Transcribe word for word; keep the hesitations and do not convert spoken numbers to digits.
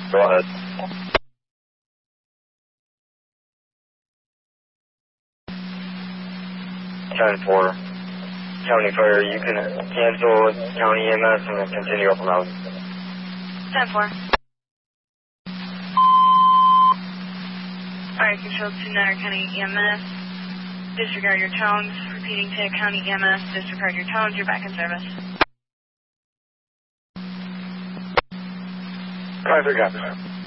Go ahead. ten four. County Fire, you can cancel County E M S and then continue up around. ten four. Alright, control to Nutter County E M S. Disregard your tones. Repeating to County E M S. Disregard your tones. You're back in service. Five three, copy.